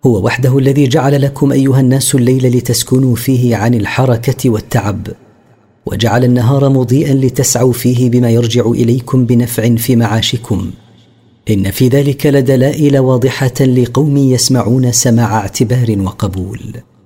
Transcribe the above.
هو وحده الذي جعل لكم أيها الناس الليل لتسكنوا فيه عن الحركة والتعب، وجعل النهار مضيئا لتسعوا فيه بما يرجع إليكم بنفع في معاشكم. إن في ذلك لدلائل واضحة لقوم يسمعون سماع اعتبار وقبول.